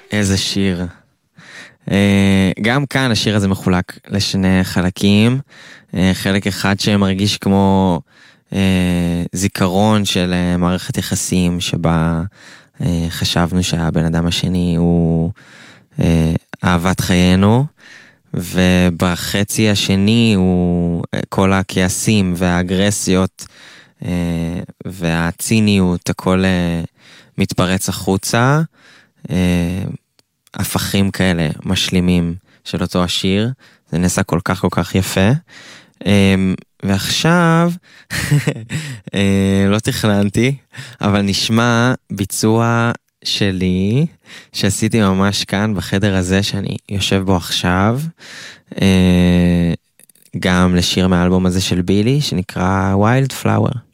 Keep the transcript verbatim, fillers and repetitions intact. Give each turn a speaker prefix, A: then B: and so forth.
A: איזה שיר. גם כאן השיר הזה מחולק לשני חלקים. חלק אחד שמרגיש כמו זיכרון של מערכת יחסים שבה חשבנו שהבן אדם השני הוא אהבת חיינו, ובחצי השני הוא כל הכעסים והאגרסיות והציניות, הכל מתפרץ החוצה, הפכים כאלה משלימים של אותו השיר. זה נעשה כל כך כל כך יפה. ועכשיו לא תכננתי, אבל נשמע ביצוע שלי שעשיתי ממש כאן בחדר הזה שאני יושב בו עכשיו, גם לשיר מהאלבום הזה של בילי שנקרא Wild Flower.